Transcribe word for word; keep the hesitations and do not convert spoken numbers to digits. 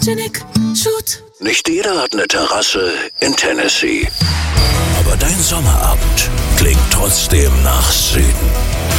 Genick, Shoot. Nicht jeder hat eine Terrasse in Tennessee. Aber dein Sommerabend klingt trotzdem nach Süden.